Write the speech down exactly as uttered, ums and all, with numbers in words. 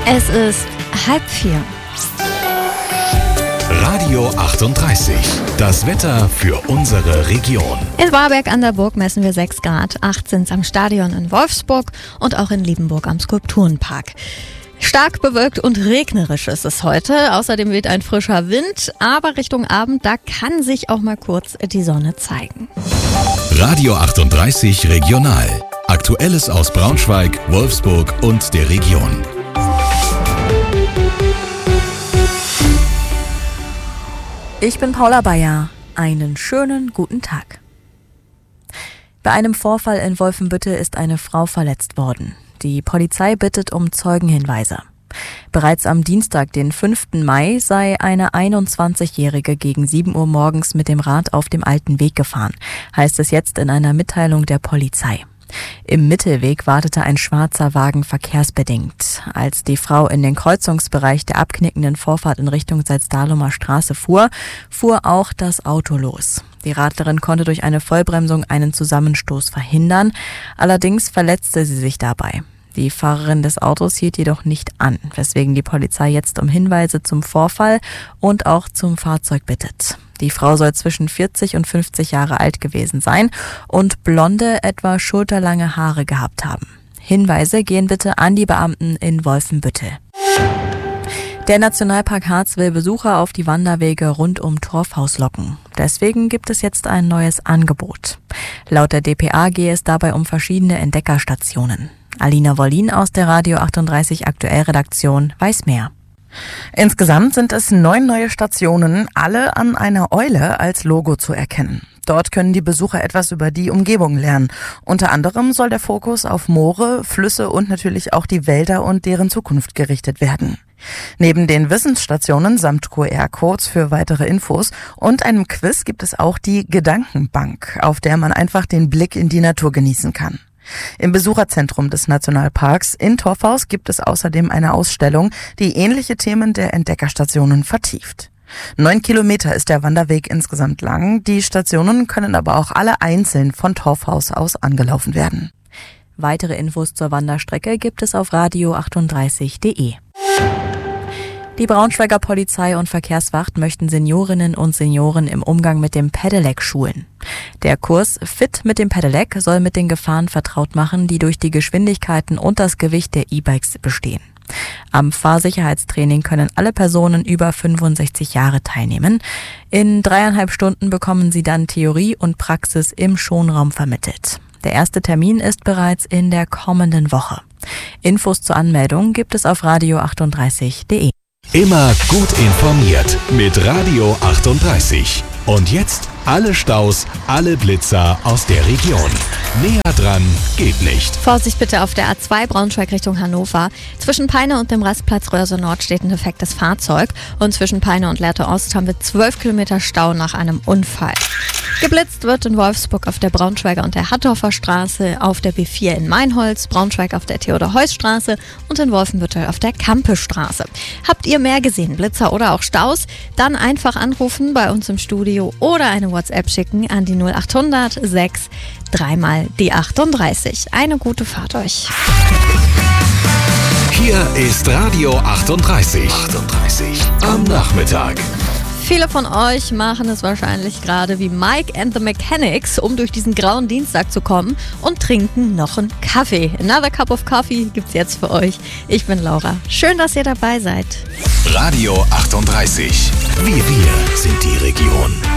Es ist halb vier. Radio achtunddreißig. Das Wetter für unsere Region. In Warberg an der Burg messen wir sechs Grad. acht sind es am Stadion in Wolfsburg und auch in Liebenburg am Skulpturenpark. Stark bewölkt und regnerisch ist es heute. Außerdem weht ein frischer Wind. Aber Richtung Abend, da kann sich auch mal kurz die Sonne zeigen. Radio achtunddreißig Regional. Aktuelles aus Braunschweig, Wolfsburg und der Region. Ich bin Paula Bayer. Einen schönen guten Tag. Bei einem Vorfall in Wolfenbüttel ist eine Frau verletzt worden. Die Polizei bittet um Zeugenhinweise. Bereits am Dienstag, den fünften Mai, sei eine einundzwanzigjährige gegen sieben Uhr morgens mit dem Rad auf dem alten Weg gefahren, heißt es jetzt in einer Mitteilung der Polizei. Im Mittelweg wartete ein schwarzer Wagen verkehrsbedingt. Als die Frau in den Kreuzungsbereich der abknickenden Vorfahrt in Richtung Salzdahlumer Straße fuhr, fuhr auch das Auto los. Die Radlerin konnte durch eine Vollbremsung einen Zusammenstoß verhindern, allerdings verletzte sie sich dabei. Die Fahrerin des Autos hielt jedoch nicht an, weswegen die Polizei jetzt um Hinweise zum Vorfall und auch zum Fahrzeug bittet. Die Frau soll zwischen vierzig und fünfzig Jahre alt gewesen sein und blonde, etwa schulterlange Haare gehabt haben. Hinweise gehen bitte an die Beamten in Wolfenbüttel. Der Nationalpark Harz will Besucher auf die Wanderwege rund um Torfhaus locken. Deswegen gibt es jetzt ein neues Angebot. Laut der D P A gehe es dabei um verschiedene Entdeckerstationen. Alina Wollin aus der Radio achtunddreißig Aktuell-Redaktion weiß mehr. Insgesamt sind es neun neue Stationen, alle an einer Eule als Logo zu erkennen. Dort können die Besucher etwas über die Umgebung lernen. Unter anderem soll der Fokus auf Moore, Flüsse und natürlich auch die Wälder und deren Zukunft gerichtet werden. Neben den Wissensstationen samt Q R-Codes für weitere Infos und einem Quiz gibt es auch die Gedankenbank, auf der man einfach den Blick in die Natur genießen kann. Im Besucherzentrum des Nationalparks in Torfhaus gibt es außerdem eine Ausstellung, die ähnliche Themen der Entdeckerstationen vertieft. Neun Kilometer ist der Wanderweg insgesamt lang, die Stationen können aber auch alle einzeln von Torfhaus aus angelaufen werden. Weitere Infos zur Wanderstrecke gibt es auf radio achtunddreißig punkt de. Die Braunschweiger Polizei und Verkehrswacht möchten Seniorinnen und Senioren im Umgang mit dem Pedelec schulen. Der Kurs Fit mit dem Pedelec soll mit den Gefahren vertraut machen, die durch die Geschwindigkeiten und das Gewicht der E-Bikes bestehen. Am Fahrsicherheitstraining können alle Personen über fünfundsechzig Jahre teilnehmen. In dreieinhalb Stunden bekommen sie dann Theorie und Praxis im Schonraum vermittelt. Der erste Termin ist bereits in der kommenden Woche. Infos zur Anmeldung gibt es auf radio achtunddreißig punkt de. Immer gut informiert mit Radio achtunddreißig. Und jetzt alle Staus, alle Blitzer aus der Region. Näher dran geht nicht. Vorsicht bitte auf der A zwei Braunschweig Richtung Hannover. Zwischen Peine und dem Rastplatz Röhrse Nord steht ein defektes Fahrzeug. Und zwischen Peine und Lehrte Ost haben wir zwölf Kilometer Stau nach einem Unfall. Geblitzt wird in Wolfsburg auf der Braunschweiger und der Hattorfer Straße, auf der B vier in Meinholz, Braunschweig auf der Theodor-Heuss-Straße und in Wolfenbüttel auf der Kampestraße. Habt ihr mehr gesehen, Blitzer oder auch Staus? Dann einfach anrufen bei uns im Studio oder eine WhatsApp schicken an die null achthundert sechs dreimal die achtunddreißig. Eine gute Fahrt euch. Hier ist Radio achtunddreißig. achtunddreißig am Nachmittag. Viele von euch machen es wahrscheinlich gerade wie Mike and the Mechanics, um durch diesen grauen Dienstag zu kommen und trinken noch einen Kaffee. Another Cup of Coffee gibt's jetzt für euch. Ich bin Laura. Schön, dass ihr dabei seid. Radio achtunddreißig. Wir, wir sind die Region.